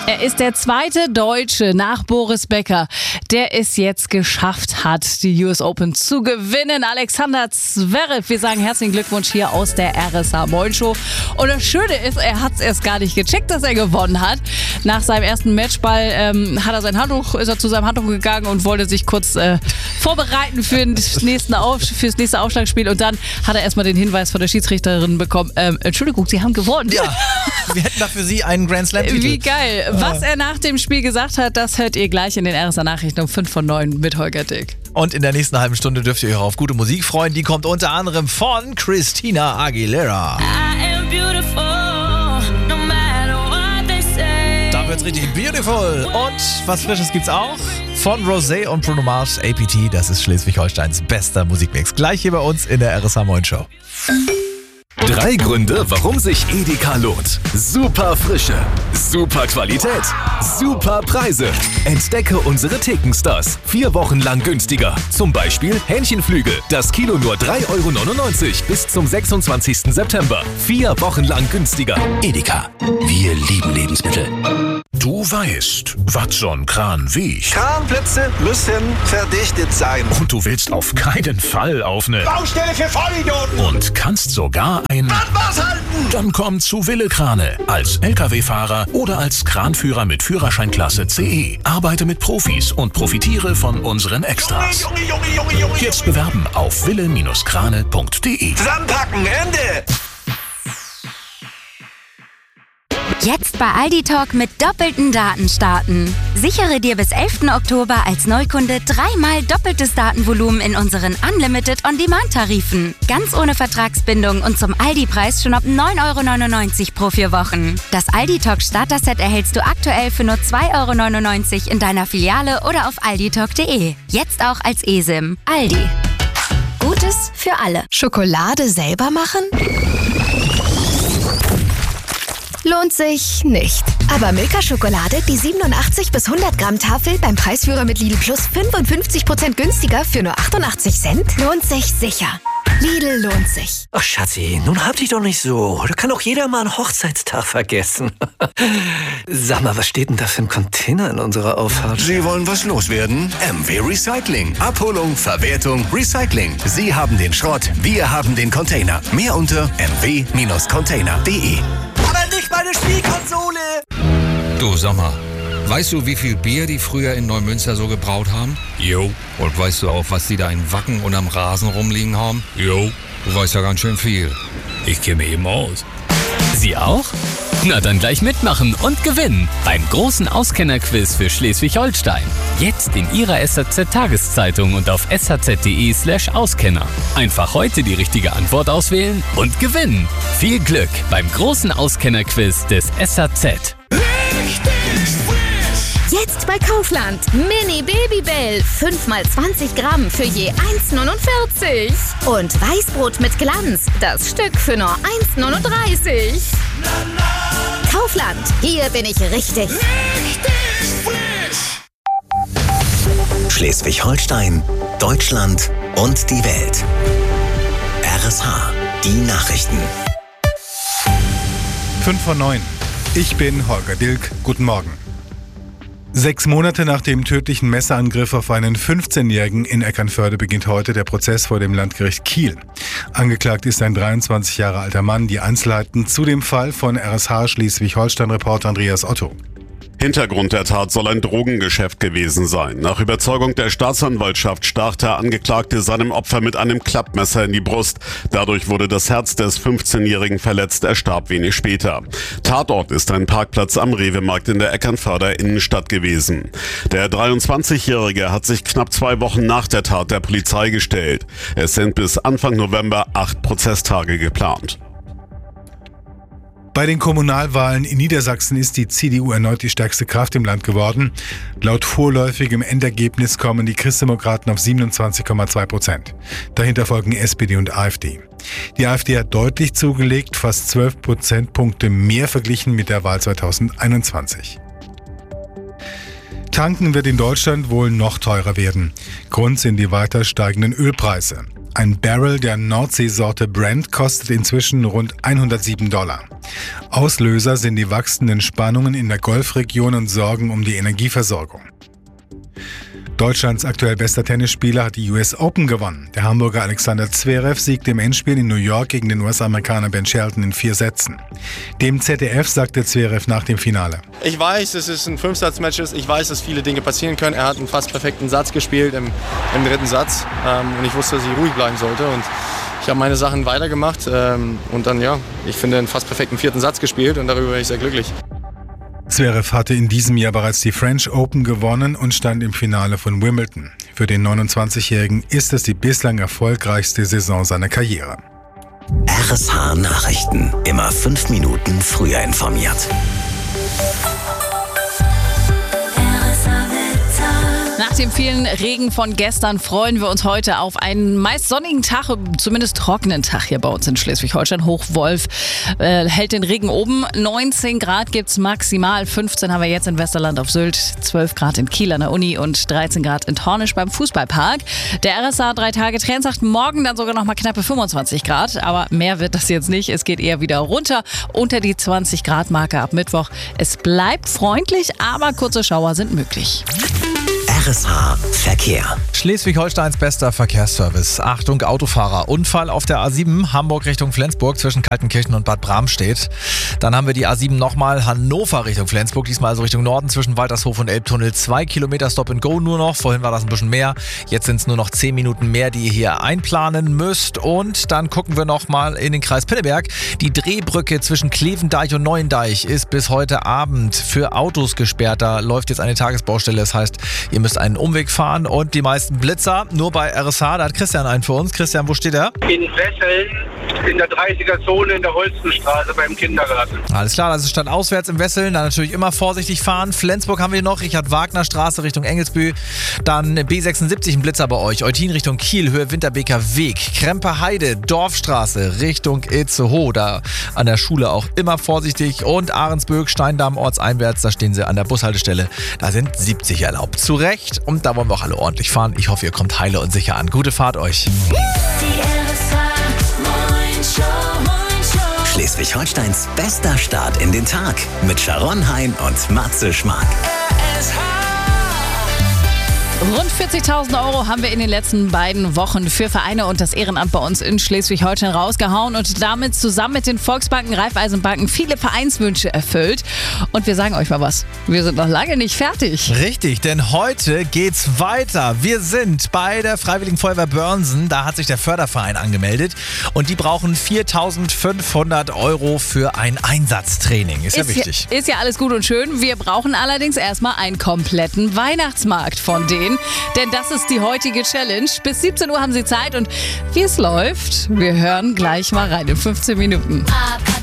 Er ist der zweite Deutsche nach Boris Becker, der es jetzt geschafft hat, die US Open zu gewinnen. Alexander Zverev, wir sagen herzlichen Glückwunsch hier aus der RSH Moin Show. Und das Schöne ist, er hat es erst gar nicht gecheckt, dass er gewonnen hat. Nach seinem ersten Matchball ist er zu seinem Handtuch gegangen und wollte sich kurz vorbereiten für fürs nächste Aufschlagspiel. Und dann hat er erstmal den Hinweis von der Schiedsrichterin bekommen, Entschuldigung, Sie haben gewonnen. Ja, wir hätten da für Sie einen Grand Slam-Titel. Wie geil. Was er nach dem Spiel gesagt hat, das hört ihr gleich in den RSA Nachrichten um 5 von 9 mit Holger Dick. Und in der nächsten halben Stunde dürft ihr euch auf gute Musik freuen. Die kommt unter anderem von Christina Aguilera. Da wird's richtig beautiful. Und was Frisches gibt's auch? Von Rosé und Bruno Mars, APT. Das ist Schleswig-Holsteins bester Musikmix. Gleich hier bei uns in der RSH Moin Show. 3 Gründe, warum sich Edeka lohnt. Super Frische, super Qualität, super Preise. Entdecke unsere Thekenstars. 4 Wochen lang günstiger. Zum Beispiel Hähnchenflügel. Das Kilo nur 3,99 € bis zum 26. September. 4 Wochen lang günstiger. Edeka. Wir lieben Lebensmittel. Du weißt, was so ein Kran wiegt. Kranplätze müssen verdichtet sein. Und du willst auf keinen Fall auf eine Baustelle für Vollidioten. Und kannst sogar ein Was halten? Dann komm zu Wille Krane. Als LKW-Fahrer oder als Kranführer mit Führerscheinklasse CE. Arbeite mit Profis und profitiere von unseren Extras. Junge. Jetzt bewerben auf wille-krane.de. Zusammenpacken, Ende. Jetzt bei Aldi Talk mit doppelten Daten starten. Sichere dir bis 11. Oktober als Neukunde 3-mal doppeltes Datenvolumen in unseren Unlimited On-Demand-Tarifen. Ganz ohne Vertragsbindung und zum Aldi-Preis schon ab 9,99 € pro 4 Wochen. Das Aldi Talk Starter-Set erhältst du aktuell für nur 2,99 € in deiner Filiale oder auf alditalk.de. Jetzt auch als eSIM. Aldi. Gutes für alle. Schokolade selber machen? Lohnt sich nicht. Aber Milka-Schokolade, die 87 bis 100 Gramm Tafel beim Preisführer mit Lidl Plus 55% günstiger für nur 88 Cent, lohnt sich sicher. Lidl lohnt sich. Ach Schatzi, nun hab dich doch nicht so. Da kann auch jeder mal einen Hochzeitstag vergessen. Sag mal, was steht denn da für ein Container in unserer Auffahrt? Sie wollen was loswerden? MW Recycling. Abholung, Verwertung, Recycling. Sie haben den Schrott, wir haben den Container. Mehr unter mw-container.de. Aber nicht meine Spielkonsole. Du, sag mal, weißt du, wie viel Bier die früher in Neumünster so gebraut haben? Jo. Und weißt du auch, was die da in Wacken und am Rasen rumliegen haben? Jo. Du weißt ja ganz schön viel. Ich kenne mich eben aus. Sie auch? Na dann gleich mitmachen und gewinnen beim großen Auskennerquiz für Schleswig-Holstein. Jetzt in Ihrer SHZ-Tageszeitung und auf shz.de/Auskenner. Einfach heute die richtige Antwort auswählen und gewinnen. Viel Glück beim großen Auskennerquiz des SHZ. Jetzt bei Kaufland. Mini Babybell. 5x20 Gramm für je 1,49 €. Und Weißbrot mit Glanz. Das Stück für nur 1,39 €. Kaufland. Hier bin ich richtig. Schleswig-Holstein, Deutschland und die Welt. RSH. Die Nachrichten. 5 von 9. Ich bin Holger Dilk. Guten Morgen. 6 Monate nach dem tödlichen Messerangriff auf einen 15-Jährigen in Eckernförde beginnt heute der Prozess vor dem Landgericht Kiel. Angeklagt ist ein 23 Jahre alter Mann. Die Einzelheiten zu dem Fall von RSH Schleswig-Holstein-Reporter Andreas Otto. Hintergrund der Tat soll ein Drogengeschäft gewesen sein. Nach Überzeugung der Staatsanwaltschaft stach der Angeklagte seinem Opfer mit einem Klappmesser in die Brust. Dadurch wurde das Herz des 15-Jährigen verletzt, er starb wenig später. Tatort ist ein Parkplatz am Rewe-Markt in der Eckernförder Innenstadt gewesen. Der 23-Jährige hat sich knapp 2 Wochen nach der Tat der Polizei gestellt. Es sind bis Anfang November 8 Prozesstage geplant. Bei den Kommunalwahlen in Niedersachsen ist die CDU erneut die stärkste Kraft im Land geworden. Laut vorläufigem Endergebnis kommen die Christdemokraten auf 27,2%. Dahinter folgen SPD und AfD. Die AfD hat deutlich zugelegt, fast 12 Prozentpunkte mehr verglichen mit der Wahl 2021. Tanken wird in Deutschland wohl noch teurer werden. Grund sind die weiter steigenden Ölpreise. Ein Barrel der Nordseesorte Brent kostet inzwischen rund $107. Auslöser sind die wachsenden Spannungen in der Golfregion und Sorgen um die Energieversorgung. Deutschlands aktuell bester Tennisspieler hat die US Open gewonnen. Der Hamburger Alexander Zverev siegte im Endspiel in New York gegen den US-Amerikaner Ben Shelton in 4 Sätzen. Dem ZDF sagte Zverev nach dem Finale: Ich weiß, es ist ein 5-Satz-Match. Ich weiß, dass viele Dinge passieren können. Er hat einen fast perfekten Satz gespielt im 3. Satz. Und ich wusste, dass ich ruhig bleiben sollte. Und ich habe meine Sachen weitergemacht. Und dann, ich finde, einen fast perfekten 4. Satz gespielt. Und darüber bin ich sehr glücklich. Zverev hatte in diesem Jahr bereits die French Open gewonnen und stand im Finale von Wimbledon. Für den 29-Jährigen ist es die bislang erfolgreichste Saison seiner Karriere. RSH Nachrichten. Immer 5 Minuten früher informiert. Nach dem vielen Regen von gestern freuen wir uns heute auf einen meist sonnigen Tag, zumindest trockenen Tag hier bei uns in Schleswig-Holstein. Hochwolf hält den Regen oben. 19 Grad gibt's maximal. 15 haben wir jetzt in Westerland auf Sylt, 12 Grad in Kiel an der Uni und 13 Grad in Tornisch beim Fußballpark. Der RSA 3-Tage-Trend sagt morgen dann sogar noch mal knappe 25 Grad. Aber mehr wird das jetzt nicht. Es geht eher wieder runter unter die 20 Grad Marke ab Mittwoch. Es bleibt freundlich, aber kurze Schauer sind möglich. RSH Verkehr. Schleswig-Holsteins bester Verkehrsservice. Achtung, Autofahrer. Unfall auf der A7 Hamburg Richtung Flensburg zwischen Kaltenkirchen und Bad Bramstedt. Dann haben wir die A7 nochmal Hannover Richtung Flensburg. Diesmal also Richtung Norden zwischen Waltershof und Elbtunnel. 2 Kilometer Stop and Go nur noch. Vorhin war das ein bisschen mehr. Jetzt sind es nur noch 10 Minuten mehr, die ihr hier einplanen müsst. Und dann gucken wir nochmal in den Kreis Pinneberg. Die Drehbrücke zwischen Klevendeich und Neuendeich ist bis heute Abend für Autos gesperrt. Da läuft jetzt eine Tagesbaustelle. Das heißt, ihr müsst einen Umweg fahren und die meisten Blitzer nur bei RSH. Da hat Christian einen für uns. Christian, wo steht er? In Wesseln, in der 30er-Zone in der Holstenstraße beim Kindergarten. Alles klar, das ist stadtauswärts im Wesseln. Dann natürlich immer vorsichtig fahren. Flensburg haben wir noch. Richard-Wagner-Straße Richtung Engelsbü. Dann B76 ein Blitzer bei euch. Eutin Richtung Kiel, Höhe Winterbeker Weg. Krempe-Heide, Dorfstraße Richtung Itzehoe. Da an der Schule auch immer vorsichtig. Und Ahrensböck, Steindamm, ortseinwärts. Da stehen sie an der Bushaltestelle. Da sind 70 erlaubt. Zu Recht. Und da wollen wir auch alle ordentlich fahren. Ich hoffe, ihr kommt heile und sicher an. Gute Fahrt euch. Schleswig-Holsteins bester Start in den Tag mit Sharon Hein und Matze Schmark. Rund 40.000 € haben wir in den letzten beiden Wochen für Vereine und das Ehrenamt bei uns in Schleswig-Holstein rausgehauen und damit zusammen mit den Volksbanken, Raiffeisenbanken viele Vereinswünsche erfüllt. Und wir sagen euch mal was, wir sind noch lange nicht fertig. Richtig, denn heute geht's weiter. Wir sind bei der Freiwilligen Feuerwehr Börnsen. Da hat sich der Förderverein angemeldet und die brauchen 4.500 € für ein Einsatztraining. Ist ja wichtig. Ist ja alles gut und schön. Wir brauchen allerdings erstmal einen kompletten Weihnachtsmarkt von denen. Denn das ist die heutige Challenge. Bis 17 Uhr haben sie Zeit und wie es läuft, wir hören gleich mal rein in 15 Minuten.